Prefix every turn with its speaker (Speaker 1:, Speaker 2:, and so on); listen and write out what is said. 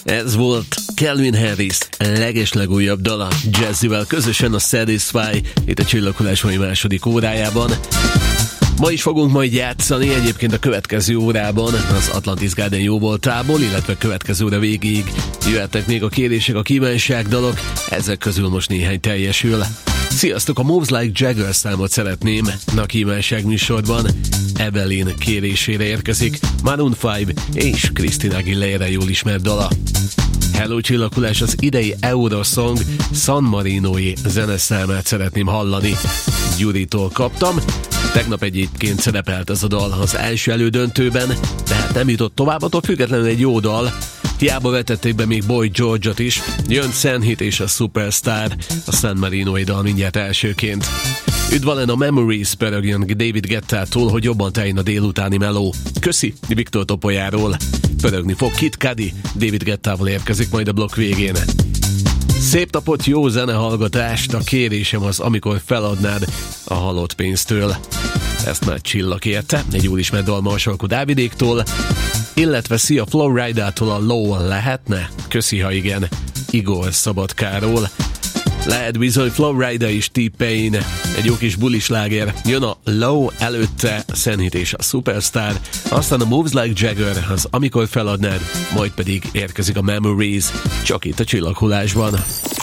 Speaker 1: Ez volt Calvin Harris legeslegújabb dala Jazzivel közösen a Satisfy itt a Csillaghullás mai második órájában. Ma is fogunk majd játszani, egyébként a következő órában az Atlantis Garden jóvoltából, illetve következő óra végig jöhetnek még a kérések, a kívánságdalok, ezek közül most néhány teljesül. Sziasztok, a Moves Like Jagger számot szeretném a kívánság műsorban. Evelyn kérésére érkezik Maroon 5 és Christina Aguilera jól ismert dala. Hello Csillaghullás, az idei Eurosong San Marinói zeneszámát szeretném hallani. Gyuritól kaptam. Tegnap egyébként szerepelt ez a dal az első elődöntőben, tehát nem jutott tovább, attól függetlenül egy jó dal. Hiába vetették be még Boy George-ot is. Jön Senhit és a Superstar, a San Marinói dal mindjárt elsőként. Üdvalen a Memories pörögjön David Guettától, hogy jobban teljen a délutáni meló. Köszi Viktor Topolyáról. Pörögni fog Kid Cudi, David Guettával érkezik majd a blokk végén. Szép napot, jó zenehallgatást, a kérésem az, amikor feladnád a halott pénztől. Ezt már Csillag érte, egy úr ismert dal Marsalkó Dávidéktól, illetve Szia Flowrider-tól a Low lehetne? Köszi, ha igen, Igor Szabadkáról. Lehet bizony Flowrider és T-Pain, egy jó kis bulisláger. Jön a Low, előtte Senhit és a Superstar, aztán a Moves Like Jagger, az Amikor feladnád, majd pedig érkezik a Memories, csak itt a Csillaghullásban.